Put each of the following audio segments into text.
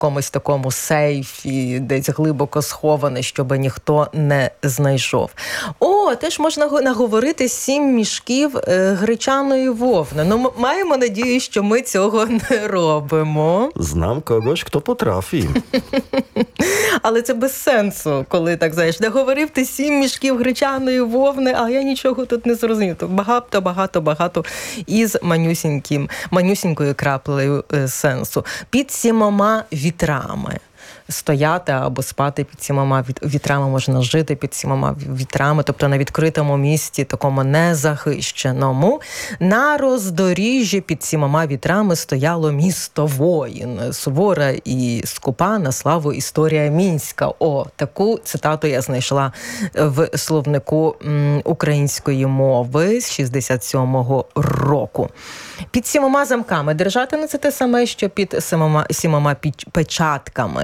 якомусь такому сейфі, десь глибоко сховане, щоб ніхто не знайшов. Теж можна наговорити 7 мішків гречаної вовни. Ну, маємо надію, що ми цього не робимо. Znam kogoś, kto potrafi. Але це без сенсу, коли так, знаєш, наговорив ти 7 мішків гречаної вовни, а я нічого тут не зрозумів. Багато із манюсінькою краплею сенсу. Під 7 вітрами. Стояти або спати під 7 вітрами, можна жити під 7 вітрами, тобто на відкритому місці, такому незахищеному. На роздоріжжі під 7 вітрами стояло місто воїн. Сувора і скупа на славу історія мінська. Таку цитату я знайшла в словнику української мови з 67-го року. Під 7 замками держати, це те саме, що під 7 печатками.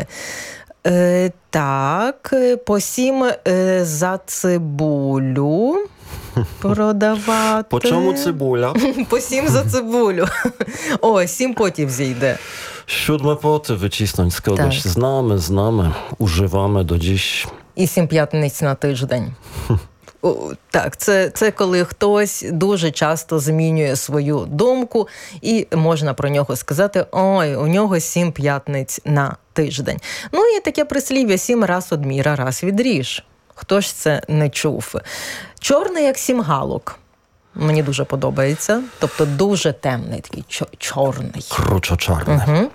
Так, по 7 за цибулю продавати. По чому цибуля? По 7 за цибулю. 7 потів зійде. 7 poty wycisnąć z kogoś. Tak. Znamy, używamy do dziś. І 7 п'ятниць на тиждень. Так, це коли хтось дуже часто змінює свою думку, і можна про нього сказати, у нього 7 п'ятниць на тиждень. Ну і таке прислів'я: 7 раз одміра, раз відріж. Хто ж це не чув? Чорний, як 7 галок. Мені дуже подобається. Тобто дуже темний, такий чорний. Кручо-чорний. Угу.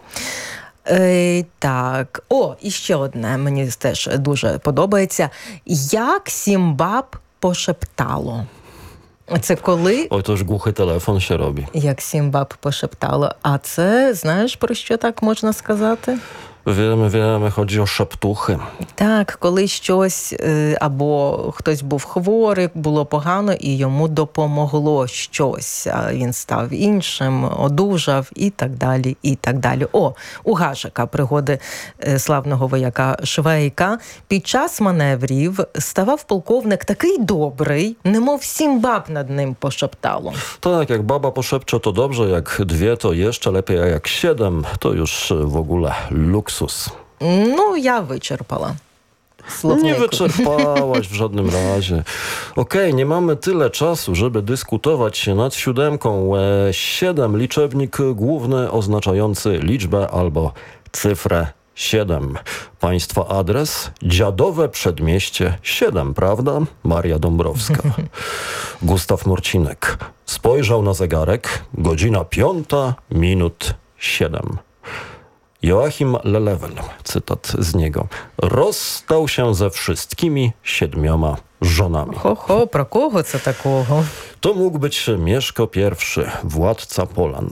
Так. І ще одне мені теж дуже подобається. Як 7 баб пошептало. Це коли... To już głuchy telefon się robi. Як 7 баб пошептало. А це, знаєш, про що так можна сказати? Wiemy, chodzi o szeptuchy. Так, коли щось, або хтось був хворий, було погано, і йому допомогло щось, а він став іншим, одужав, і так далі, і так далі. У Гашика пригоди славного вояка Швейка. Під час маневрів ставав полковник такий добрий, немов 7 баб над ним пошептало. Tak, jak baba poszepcze, to dobrze, jak 2, to jeszcze lepiej, a jak 7, to już w ogóle luksus. No, ja wyczerpała. Nie wyczerpałaś w żadnym razie. Okej, nie mamy tyle czasu, żeby dyskutować nad 7. 7, liczebnik główny oznaczający liczbę albo cyfrę 7. Państwa adres? Dziadowe Przedmieście 7, prawda? Maria Dąbrowska. Gustaw Murcinek spojrzał na zegarek. Godzina 5, minut 7. Joachim Lelewel, cytat z niego, rozstał się ze wszystkimi 7 żonami. Про кого це такого? To mógł być Mieszko I, władca Polan.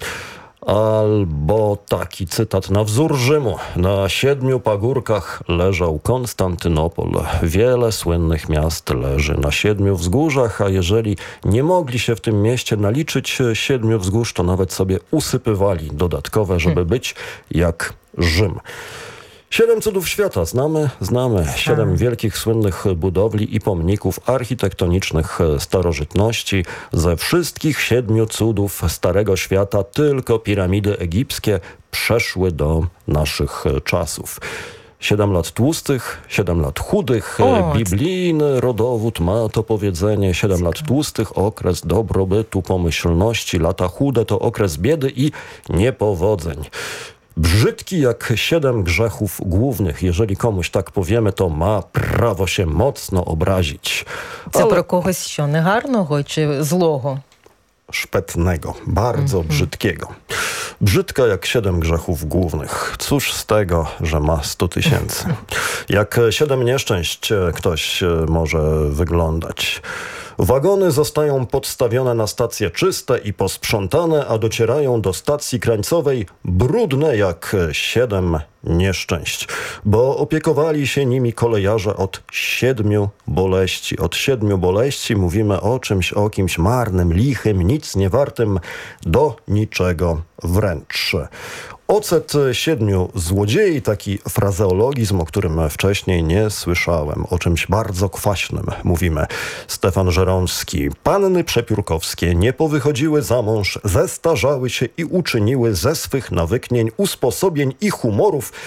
Albo taki cytat na wzór Rzymu. Na 7 pagórkach leżał Konstantynopol. Wiele słynnych miast leży na 7 wzgórzach, a jeżeli nie mogli się w tym mieście naliczyć 7 wzgórz, to nawet sobie usypywali dodatkowe, żeby być jak Rzym. 7 cudów świata znamy. 7 wielkich, słynnych budowli i pomników architektonicznych starożytności. Ze wszystkich 7 cudów Starego Świata tylko piramidy egipskie przeszły do naszych czasów. 7 lat tłustych, 7 lat chudych, biblijny rodowód ma to powiedzenie. 7 lat tłustych, okres dobrobytu, pomyślności, lata chude to okres biedy i niepowodzeń. Brzydki jak 7 grzechów głównych. Jeżeli komuś tak powiemy, to ma prawo się mocno obrazić. Це про когось що, негарного чи злого? Szpetnego, bardzo brzydkiego. Brzydka jak 7 grzechów głównych. Cóż z tego, że ma 100 000. Jak 7 nieszczęść ktoś może wyglądać. Wagony zostają podstawione na stacje czyste i posprzątane, a docierają do stacji krańcowej brudne jak 7 nieszczęść, bo opiekowali się nimi kolejarze od 7 boleści. Od 7 boleści mówimy o czymś, o kimś marnym, lichym, nic nie wartym, do niczego wręcz. Ocet 7 złodziei, taki frazeologizm, o którym wcześniej nie słyszałem. O czymś bardzo kwaśnym mówimy. Stefan Żeromski. Panny przepiórkowskie nie powychodziły za mąż, zestarzały się i uczyniły ze swych nawyknień, usposobień i humorów